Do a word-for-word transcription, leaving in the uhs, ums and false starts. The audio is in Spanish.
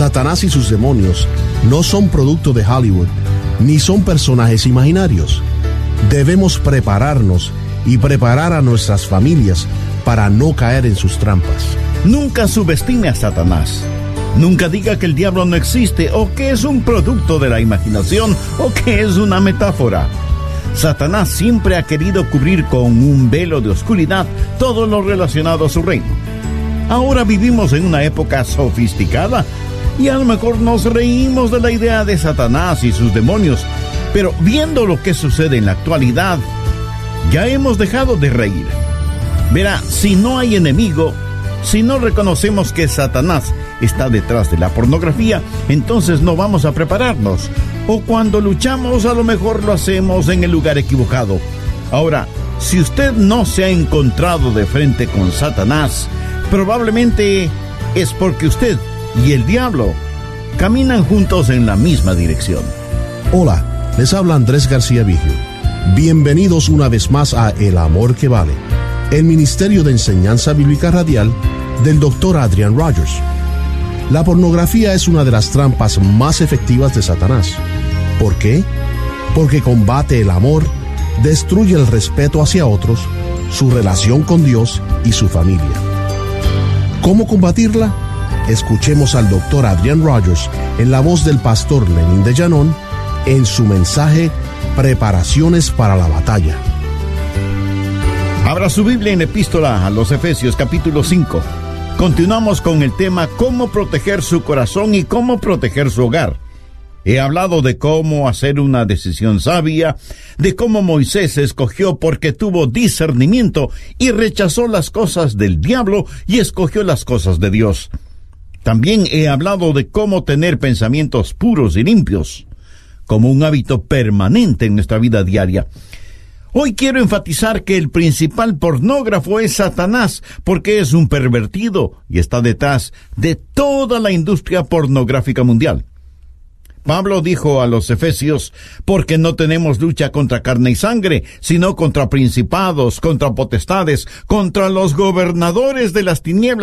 Satanás y sus demonios no son producto de Hollywood, ni son personajes imaginarios. Debemos prepararnos y preparar a nuestras familias para no caer en sus trampas. Nunca subestime a Satanás. Nunca diga que el diablo no existe, o que es un producto de la imaginación, o que es una metáfora. Satanás siempre ha querido cubrir con un velo de oscuridad todo lo relacionado a su reino. Ahora vivimos en una época sofisticada y a lo mejor nos reímos de la idea de Satanás y sus demonios, pero viendo lo que sucede en la actualidad, ya hemos dejado de reír. Verá, si no hay enemigo, si no reconocemos que Satanás está detrás de la pornografía, entonces no vamos a prepararnos. O cuando luchamos, a lo mejor lo hacemos en el lugar equivocado. Ahora, si usted no se ha encontrado de frente con Satanás, probablemente es porque usted y el diablo caminan juntos en la misma dirección. Hola, les habla Andrés García Vigio. Bienvenidos una vez más a El Amor que Vale, el Ministerio de Enseñanza Bíblica Radial del doctor Adrian Rogers. La pornografía es una de las trampas más efectivas de Satanás. ¿Por qué? Porque combate el amor, destruye el respeto hacia otros, su relación con Dios y su familia. ¿Cómo combatirla? Escuchemos al doctor Adrian Rogers en la voz del pastor Lenín de Llanón en su mensaje Preparaciones para la Batalla. Abra su Biblia en Epístola a los Efesios capítulo cinco. Continuamos con el tema cómo proteger su corazón y cómo proteger su hogar. He hablado de cómo hacer una decisión sabia, de cómo Moisés se escogió porque tuvo discernimiento y rechazó las cosas del diablo y escogió las cosas de Dios. También he hablado de cómo tener pensamientos puros y limpios, como un hábito permanente en nuestra vida diaria. Hoy quiero enfatizar que el principal pornógrafo es Satanás, porque es un pervertido y está detrás de toda la industria pornográfica mundial. Pablo dijo a los Efesios, porque no tenemos lucha contra carne y sangre, sino contra principados, contra potestades, contra los gobernadores de las tinieblas